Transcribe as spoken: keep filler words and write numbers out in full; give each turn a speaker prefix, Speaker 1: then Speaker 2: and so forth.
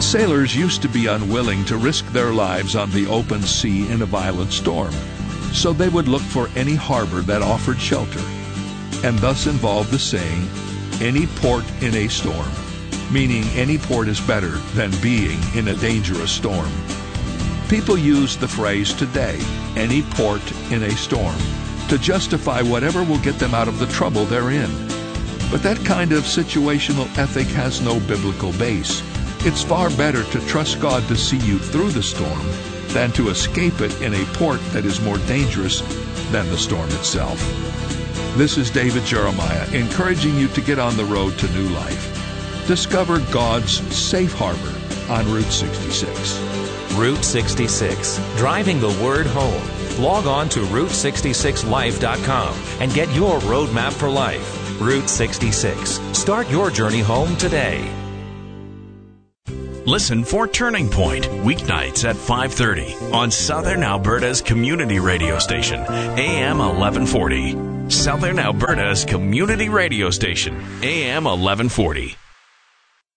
Speaker 1: Sailors used to be unwilling to risk their lives on the open sea in a violent storm, so they would look for any harbor that offered shelter, and thus involved the saying, any port in a storm, meaning any port is better than being in a dangerous storm. People use the phrase today, any port in a storm, to justify whatever will get them out of the trouble they're in. But that kind of situational ethic has no biblical base. It's far better to trust God to see you through the storm than to escape it in a port that is more dangerous than the storm itself. This is David Jeremiah, encouraging you to get on the road to new life. Discover God's safe harbor on Route sixty-six.
Speaker 2: Route sixty-six, driving the word home. Log on to route sixty-six life dot com and get your roadmap for life. Route sixty-six. Start your journey home today.
Speaker 3: Listen for Turning Point, weeknights at five thirty on Southern Alberta's community radio station, A M eleven forty. Southern Alberta's community radio station, A M eleven forty.